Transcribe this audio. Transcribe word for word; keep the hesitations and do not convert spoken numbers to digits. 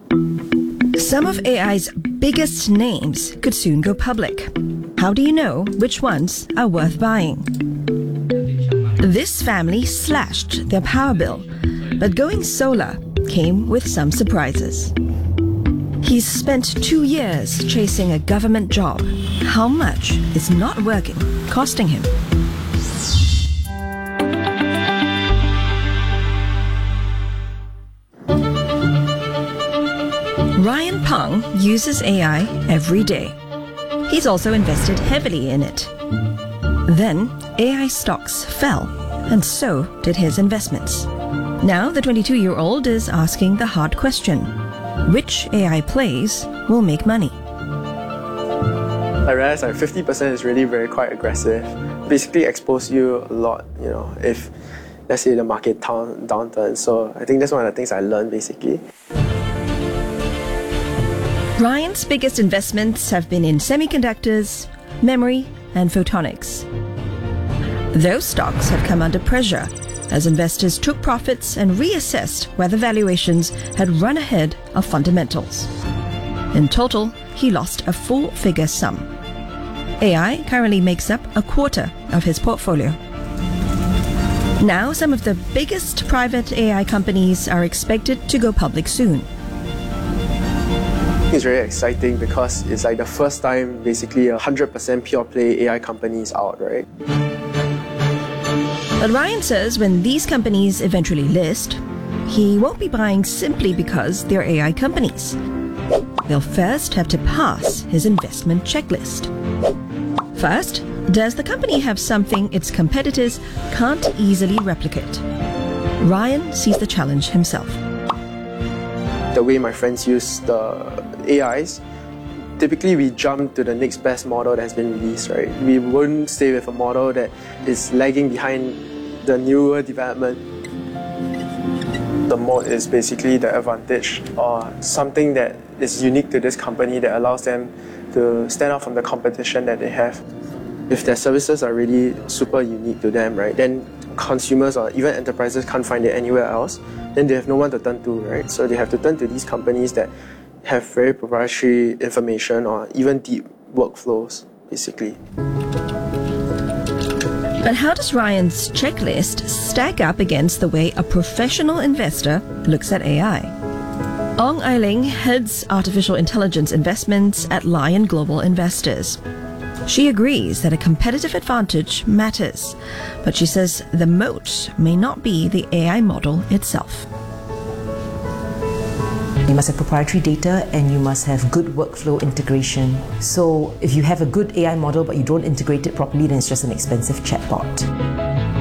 Some of A I's biggest names could soon go public. How do you know which ones are worth buying? This family slashed their power bill, but going solar came with some surprises. He's spent two years chasing a government job. How much is not working costing him? Ryan Pang uses A I every day. He's also invested heavily in it. Then A I stocks fell, and so did his investments. Now the twenty-two-year-old is asking the hard question: which A I plays will make money? I realized like fifty percent is really very quite aggressive. Basically expose you a lot, you know, if let's say the market down, downturns. So I think that's one of the things I learned basically. Ryan's biggest investments have been in semiconductors, memory, and photonics. Those stocks have come under pressure as investors took profits and reassessed whether valuations had run ahead of fundamentals. In total, he lost a four-figure sum. A I currently makes up a quarter of his portfolio. Now, some of the biggest private A I companies are expected to go public soon. It's very exciting because it's like the first time basically a one hundred percent pure play A I company is out, right? But Ryan says when these companies eventually list, he won't be buying simply because they're A I companies. They'll first have to pass his investment checklist. First, does the company have something its competitors can't easily replicate? Ryan sees the challenge himself. The way my friends use the A Is, typically we jump to the next best model that has been released, right? We wouldn't stay with a model that is lagging behind the newer development. The moat is basically the advantage or something that is unique to this company that allows them to stand out from the competition that they have. If their services are really super unique to them, right, then consumers or even enterprises can't find it anywhere else, then they have no one to turn to, right? So they have to turn to these companies that have very proprietary information or even deep workflows, basically. But how does Ryan's checklist stack up against the way a professional investor looks at A I? Ong Eiling heads artificial intelligence investments at Lion Global Investors. She agrees that a competitive advantage matters, but she says the moat may not be the A I model itself. You must have proprietary data and you must have good workflow integration. So if you have a good A I model but you don't integrate it properly, then it's just an expensive chatbot.